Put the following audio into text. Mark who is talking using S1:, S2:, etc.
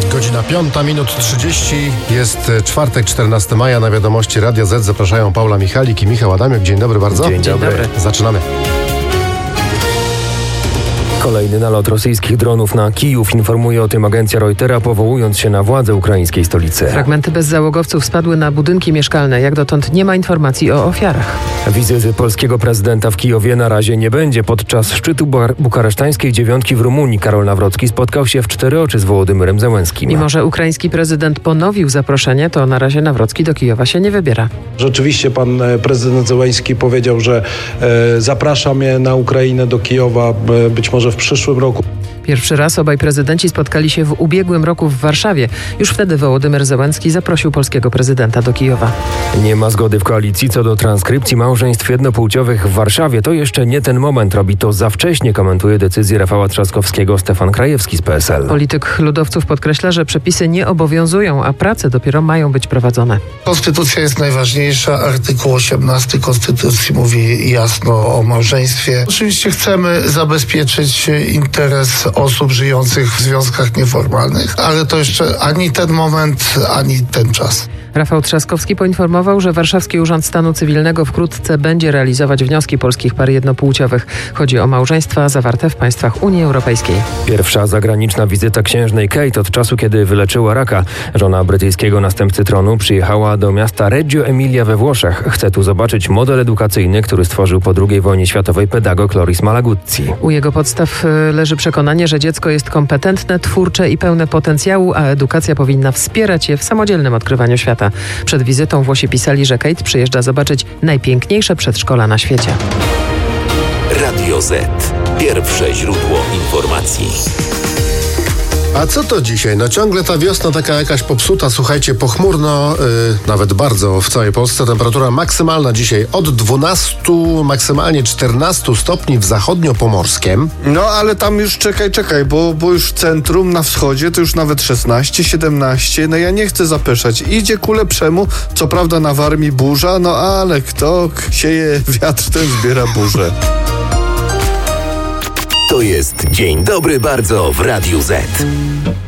S1: Godzina 5:30, jest czwartek, 14 maja. Na wiadomości Radia Z zapraszają Paula Michalik i Michał Adamiuk. Dzień dobry bardzo.
S2: Dzień dobry.
S1: Zaczynamy.
S2: Kolejny nalot rosyjskich dronów na Kijów, informuje o tym agencja Reutera, powołując się na władze ukraińskiej stolicy.
S3: Fragmenty bezzałogowców spadły na budynki mieszkalne. Jak dotąd nie ma informacji o ofiarach.
S2: Wizyty polskiego prezydenta w Kijowie na razie nie będzie. Podczas szczytu bukaresztańskiej dziewiątki w Rumunii Karol Nawrocki spotkał się w cztery oczy z Wołodymyrem Zełenskim.
S3: Mimo że ukraiński prezydent ponowił zaproszenie, to na razie Nawrocki do Kijowa się nie wybiera.
S4: Rzeczywiście pan prezydent Zełenski powiedział, że zaprasza mnie na Ukrainę do Kijowa, być może w przyszłym roku.
S3: Pierwszy raz obaj prezydenci spotkali się w ubiegłym roku w Warszawie. Już wtedy Wołodymyr Zełenski zaprosił polskiego prezydenta do Kijowa.
S2: Nie ma zgody w koalicji co do transkrypcji małżeństw jednopłciowych w Warszawie. To jeszcze nie ten moment. Robi to za wcześnie, komentuje decyzję Rafała Trzaskowskiego Stefan Krajewski z PSL.
S3: Polityk ludowców podkreśla, że przepisy nie obowiązują, a prace dopiero mają być prowadzone.
S5: Konstytucja jest najważniejsza. Artykuł 18 Konstytucji mówi jasno o małżeństwie. Oczywiście chcemy zabezpieczyć interes osób żyjących w związkach nieformalnych, ale to jeszcze ani ten moment, ani ten czas.
S3: Rafał Trzaskowski poinformował, że Warszawski Urząd Stanu Cywilnego wkrótce będzie realizować wnioski polskich par jednopłciowych. Chodzi o małżeństwa zawarte w państwach Unii Europejskiej.
S2: Pierwsza zagraniczna wizyta księżnej Kate od czasu, kiedy wyleczyła raka. Żona brytyjskiego następcy tronu przyjechała do miasta Reggio Emilia we Włoszech. Chce tu zobaczyć model edukacyjny, który stworzył po II wojnie światowej pedagog Loris Malaguzzi.
S3: U jego podstaw leży przekonanie, że dziecko jest kompetentne, twórcze i pełne potencjału, a edukacja powinna wspierać je w samodzielnym odkrywaniu świata. Przed wizytą Włosi pisali, że Kate przyjeżdża zobaczyć najpiękniejsze przedszkola na świecie.
S6: Radio Z. Pierwsze źródło informacji.
S1: A co to dzisiaj? No ciągle ta wiosna taka jakaś popsuta, słuchajcie, pochmurno, nawet bardzo w całej Polsce. Temperatura maksymalna dzisiaj od 12, maksymalnie 14 stopni w zachodniopomorskiem.
S7: No ale tam już czekaj, bo już centrum na wschodzie to już nawet 16, 17. No ja nie chcę zapeszać. Idzie ku lepszemu, co prawda na Warmii burza, no ale kto sieje wiatr, ten zbiera burzę.
S6: To jest Dzień Dobry Bardzo w Radiu Z.